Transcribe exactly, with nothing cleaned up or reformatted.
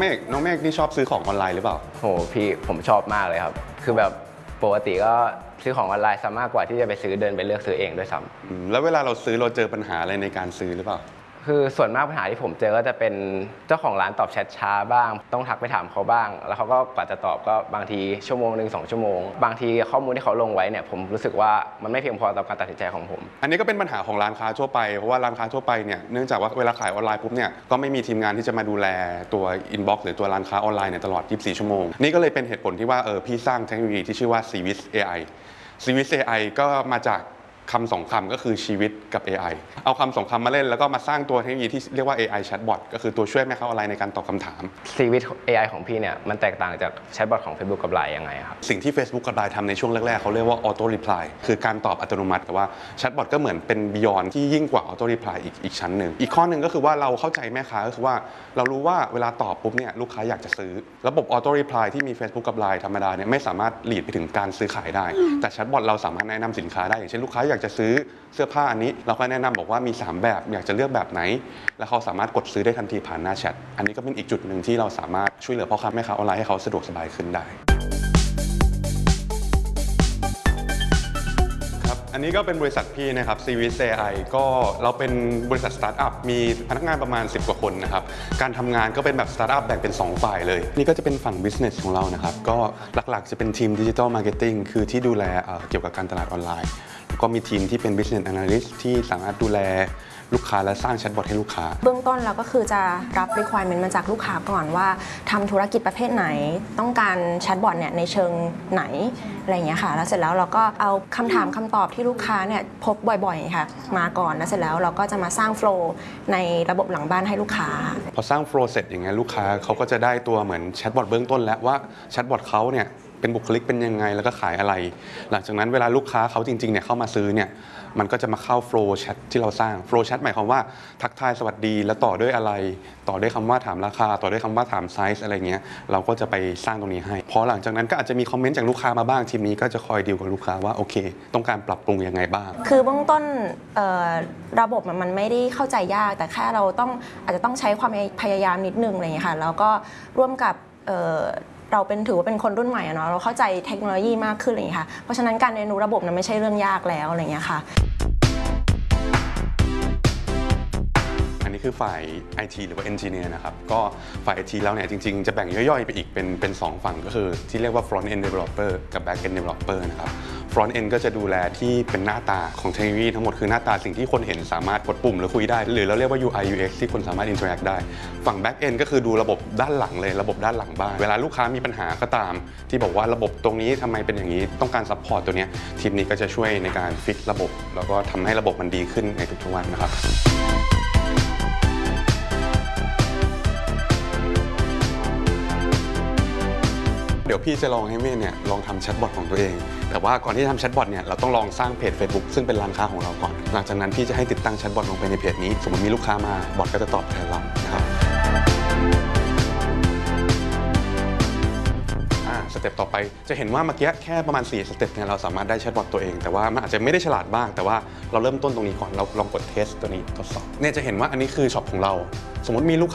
เมฆน้องเมฆนี่ชอบซื้อของออนไลน์หรือเปล่าโหพี่ผมชอบมากเลยครับคือแบบปกติก็ซื้อของออนไลน์ซะมากกว่าที่จะไปซื้อเดินไปเลือกซื้อเองด้วยซ้ำแล้วเวลาเราซื้อเราเจอปัญหาอะไรในการซื้อหรือเปล่าคือส่วนมากปัญหาที่ผมเจอก็จะเป็นเจ้าของร้านตอบแชทช้าบ้างต้องทักไปถามเขาบ้างแล้วเขาก็กว่าจะตอบก็บางทีชั่วโมงหนึ่งสองชั่วโมงบางทีข้อมูลที่เขาลงไว้เนี่ยผมรู้สึกว่ามันไม่เพียงพอต่อการตัดสินใจของผมอันนี้ก็เป็นปัญหาของร้านค้าทั่วไปเพราะว่าร้านค้าทั่วไปเนี่ยเนื่องจากว่าเวลาขายออนไลน์ปุ๊บเนี่ยก็ไม่มีทีมงานที่จะมาดูแลตัวอินบ็อกซ์หรือตัวร้านค้าออนไลน์เนี่ยตลอดยี่สิบสี่ชั่วโมงนี่ก็เลยเป็นเหตุผลที่ว่าเออพี่สร้างเทคโนโลยีที่ชื่อว่า Cvis เอ ไอ Cvis เอ ไอ ก็มาจากคำสองคำก็คือชีวิตกับ เอ ไอ เอาคำสองคำมาเล่นแล้วก็มาสร้างตัวเทคโนโลยีที่เรียกว่า เอ ไอ Chatbot ก็คือตัวช่วยแม่ค้าออนไลน์ในการตอบคำถาม Cvis เอ ไอ ของพี่เนี่ยมันแตกต่างจากแชทบอทของ Facebook กับ ไลน์ ยังไงครับสิ่งที่ Facebook กับ ไลน์ ทำในช่วงแรกๆเขาเรียกว่า Auto Reply คือการตอบอัตโนมัติแต่ว่า Chatbot ก็เหมือนเป็น Beyond ที่ยิ่งกว่า Auto Reply อีกอีกชั้นหนึ่งอีกข้อหนึ่งก็คือว่าเราเข้าใจแม่ค้าก็คือว่าเรารู้ว่าเวลาตอบปุ๊บเนี่ยลูกค้าอยากจะซื้อระบบ Auto Reply ที่มี Facebook กับ ไลน์ ธรรมดาเนี่ยไม่สามารถ lead ไปถึงการซื้อขายได้แต่ Chatbot เราสามารถแนะนำสินค้าได้อย่างเช่นลูกค้าอยากจะซื้อเสื้อผ้าอันนี้เราก็แนะนำบอกว่ามีสามแบบอยากจะเลือกแบบไหนแล้วเขาสามารถกดซื้อได้ทันทีผ่านหน้าแชทอันนี้ก็เป็นอีกจุดหนึ่งที่เราสามารถช่วยเหลือพ่อค้าแม่ค้าออนไลน์ให้เขาสะดวกสบายขึ้นได้ครับอันนี้ก็เป็นบริษัทพี่นะครับ Cvis เอ ไอ ก็เราเป็นบริษัทสตาร์ทอัพมีพนักงานประมาณสิบกว่าคนนะครับการทำงานก็เป็นแบบสตาร์ทอัพแบ่งเป็นสองฝ่ายเลยนี่ก็จะเป็นฝั่ง business ของเรานะครับก็หลักๆจะเป็นทีม Digital Marketing คือที่ดูแลเกี่ยวกับการตลาดออนไลน์ก็มีทีมที่เป็น Business Analyst ที่สามารถดูแลลูกค้าและสร้างแชทบอทให้ลูกค้าเบื้องต้นเราก็คือจะรับ requirement มาจากลูกค้าก่อนว่าทำธุรกิจประเภทไหนต้องการแชทบอทเนี่ยในเชิงไหนอะไรอย่างเงี้ยค่ะแล้วเสร็จแล้วเราก็เอาคำถามคำตอบที่ลูกค้าเนี่ยพบบ่อยๆค่ะมาก่อนแล้วเสร็จแล้วเราก็จะมาสร้างโฟลว์ในระบบหลังบ้านให้ลูกค้าพอสร้างโฟลว์เสร็จอย่างเงี้ยลูกค้าเขาก็จะได้ตัวเหมือนแชทบอทเบื้องต้นแล้วว่าแชทบอทเขาเนี่ยเป็นบุคลิกเป็นยังไงแล้วก็ขายอะไรหลังจากนั้นเวลาลูกค้าเขาจริงๆเนี่ยเข้ามาซื้อเนี่ยมันก็จะมาเข้าโฟลว์แชทที่เราสร้างโฟลว์แชทหมายความว่าทักทายสวัสดีแล้วต่อด้วยอะไรต่อด้วยคำว่าถามราคาต่อด้วยคำว่าถามไซส์อะไรเงี้ยเราก็จะไปสร้างตรงนี้ให้พอหลังจากนั้นก็อาจจะมีคอมเมนต์จากลูกค้ามาบ้างทีมนี้ก็จะคอยดีลกับลูกค้าว่าโอเคต้องการปรับปรุงยังไงบ้างคือเบื้องต้นระบบมันไม่ได้เข้าใจยากแต่แค่เราต้องอาจจะต้องใช้ความพยายามนิดนึงอะไรอย่างเงี้ยค่ะแล้วก็ร่วมกับเราเป็นถือว่าเป็นคนรุ่นใหม่เนาะเราเข้าใจเทคโนโลยีมากขึ้นอะไรอย่างเงี้ยค่ะเพราะฉะนั้นการเรียนรู้ระบบนั้นไม่ใช่เรื่องยากแล้วอะไรอย่างเงี้ยค่ะอันนี้คือฝ่าย ไอ ที หรือว่า Engineer นะครับก็ฝ่าย ไอ ที แล้วเนี่ยจริงๆจะแบ่งย่อยๆไปอีกเป็นเป็นสองฝั่งก็คือที่เรียกว่า Front End Developer กับ Back End Developer นะครับ Front End ก็จะดูแลที่เป็นหน้าตาของเทคโนโลยีทั้งหมดคือหน้าตาสิ่งที่คนเห็นสามารถกดปุ่มหรือคุยได้หรือเราเรียกว่า ยู ไอ ยู เอ็กซ์ ที่คนสามารถ Interact ได้ฝั่ง Back End ก็คือดูระบบด้านหลังเลยระบบด้านหลังบ้านเวลาลูกค้ามีปัญหาก็ตามที่บอกว่าระบบตรงนี้ทำไมเป็นอย่างนี้ต้องการ Support ตัวนี้ทีมนี้ก็จะช่วยในการฟิกระบบแล้วก็ทำให้ระบบมันดีขึ้นในทุกๆวันนะครับเดี๋ยวพี่จะลองให้เมฆเนี่ยลองทำแชทบอทของตัวเองแต่ว่าก่อนที่จะทำแชทบอทเนี่ยเราต้องลองสร้างเพจ Facebook ซึ่งเป็นร้านค้าของเราก่อนหลังจากนั้นพี่จะให้ติดตั้งแชทบอทลงไปในเพจนี้สมมติมีลูกค้ามาบอทก็จะตอบแทนเรานะครับสเต็ปต่อไปจะเห็นว่าเมื่อกี้แค่ประมาณสี่สเต็ปเนี่ยเราสามารถได้แชทบอทตัวเองแต่ว่ามันอาจจะไม่ได้ฉลาดบ้างแต่ว่าเราเริ่มต้นตรงนี้ก่อนเราลองกดเทสตัวนี้ทดสอบเนี่ยจะเห็นว่าอันนี้คือช็อปของเราสมมติมีลูก